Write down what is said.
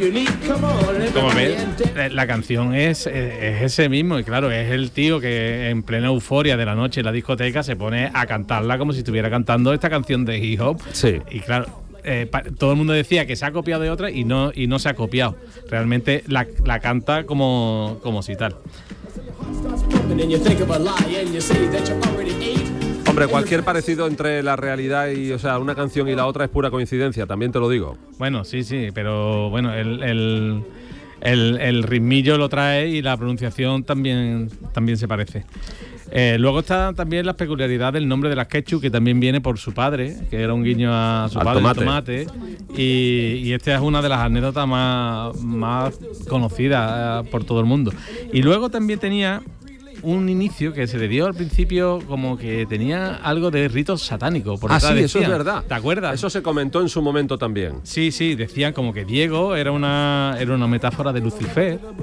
Como ves, la canción es ese mismo, y claro, es el tío que en plena euforia de la noche en la discoteca se pone a cantarla como si estuviera cantando esta canción de hip hop. Sí. Y claro, todo el mundo decía que se ha copiado de otra y no se ha copiado. Realmente la canta como si tal. Hombre, cualquier parecido entre la realidad y, o sea, una canción y la otra es pura coincidencia, también te lo digo. Bueno, sí, pero bueno, el ritmillo lo trae y la pronunciación también se parece. Luego está también la peculiaridad del nombre de las Ketchup, que también viene por su padre, que era un guiño a su padre, Tomate. Y esta es una de las anécdotas más conocidas por todo el mundo. Y luego también tenía un inicio que se le dio al principio como que tenía algo de rito satánico. Sí, eso es verdad. ¿Te acuerdas? Eso se comentó en su momento también. Sí, decían como que Diego era una metáfora de Lucifer.